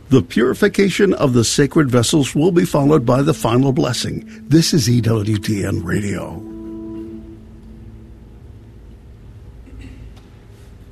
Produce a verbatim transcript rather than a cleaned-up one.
The purification of the sacred vessels will be followed by the final blessing. This is E W T N Radio.